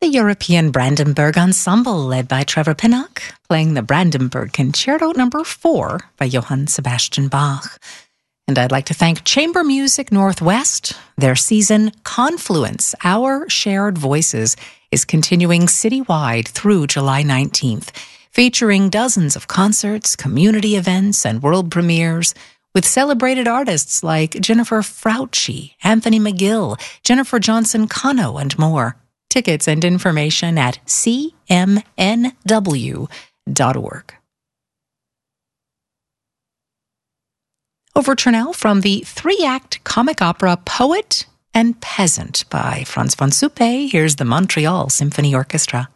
The European Brandenburg Ensemble, led by Trevor Pinnock, playing the Brandenburg Concerto No. 4 by Johann Sebastian Bach. And I'd like to thank Chamber Music Northwest. Their season, Confluence, Our Shared Voices, is continuing citywide through July 19th, featuring dozens of concerts, community events, and world premieres, with celebrated artists like Jennifer Frautschi, Anthony McGill, Jennifer Johnson-Cano, and more. Tickets and information at cmnw.org. Overture now from the three-act comic opera Poet and Peasant by Franz von Suppé. Here's the Montreal Symphony Orchestra.